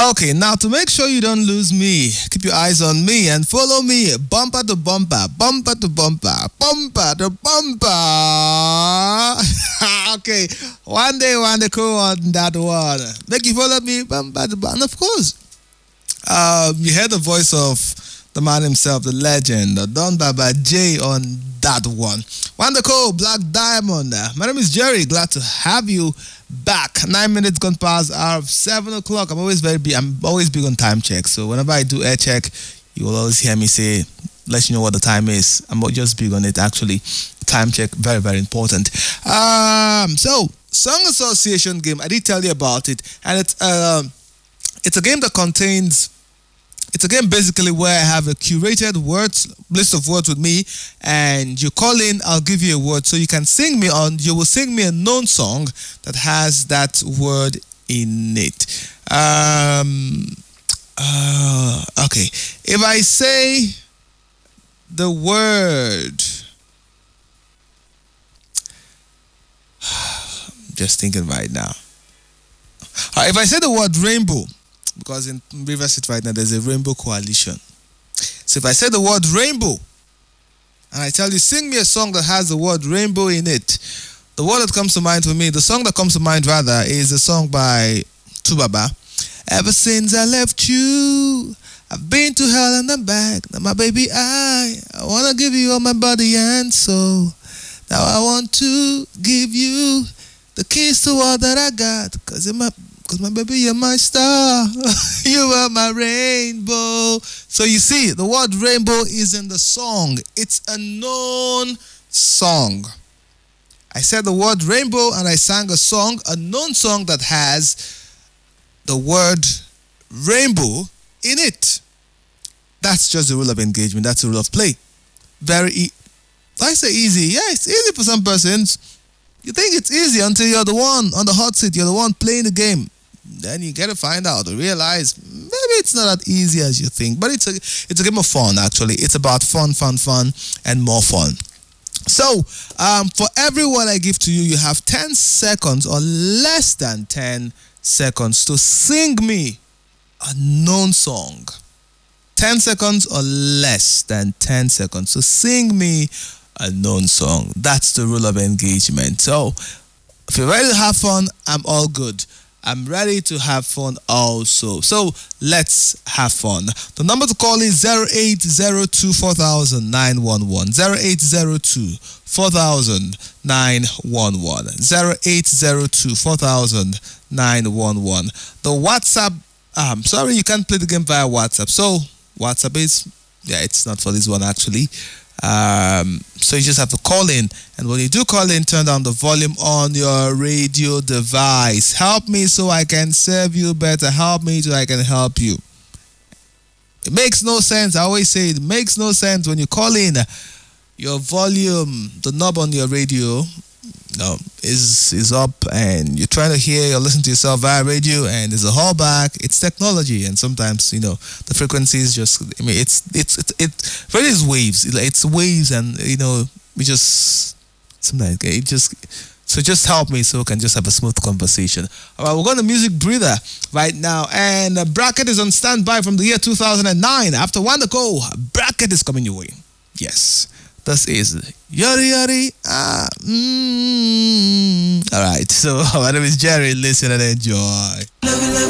Okay, now to make sure you don't lose me, keep your eyes on me and follow me bumper to bumper, bumper to bumper, bumper to bumper. Okay, one day, cool on that one. Make you follow me bumper to bumper. And of course, you heard the voice of the man himself, the legend, Don Baba J on that one. Wonderful, Black Diamond. My name is Jerry. Glad to have you back. 9 minutes gone past hour of 7 o'clock. I'm always big on time check. So whenever I do air check, you will always hear me say, let you know what the time is. I'm just big on it actually. Time check, very, very important. So Song Association game, I did tell you about it, and it's a game that contains. It's a game basically where I have a curated list of words with me, and you call in, I'll give you a word. So you will sing me a known song that has that word in it. Okay. If I say the word, just thinking right now. If I say the word rainbow, because in River State right now there's a rainbow coalition. So if I say the word rainbow and I tell you sing me a song that has the word rainbow in it, the word that comes to mind for me, the song that comes to mind rather, is a song by Tubaba. Ever since I left you, I've been to hell and I'm back. Now my baby, I wanna give you all my body and soul. Now I want to give you the keys to all that I got, cause my baby, you're my star. You are my rainbow. So you see, the word rainbow is in the song. It's a known song. I said the word rainbow and I sang a known song that has the word rainbow in it. That's just the rule of engagement. That's the rule of play. I say easy. Yeah, it's easy for some persons. You think it's easy until you're the one on the hot seat. You're the one playing the game. Then you get to find out or realize maybe it's not that easy as you think. But it's a game of fun, actually. It's about fun, and more fun. So, for every word I give to you, you have 10 seconds or less than 10 seconds to sing me a known song. 10 seconds or less than 10 seconds to sing me a known song. That's the rule of engagement. So, if you're ready to have fun, I'm all good. I'm ready to have fun also. So let's have fun. The number to call is 0802 4000 911. 0802 4000 911. 0802 4000 911. The WhatsApp, sorry, you can't play the game via WhatsApp. So WhatsApp it's not for this one actually. So you just have to call in, and when you do call in, turn down the volume on your radio device. Help me so I can serve you better. Help me so I can help you. It makes no sense. I always say it makes no sense when you call in. Your volume, the knob on your radio, is up, and you're trying to you're listening to yourself via radio, and there's a hallback. It's technology, and sometimes the frequencies just. I mean, it really is waves. It's waves, and we just sometimes it just. So just help me so we can just have a smooth conversation. All right, we're going to music breather right now, and Bracket is on standby from the year 2009. After one to go, Bracket is coming your way. Yes. This is Yari Yari. All right, so my name is Jerry. Listen and enjoy.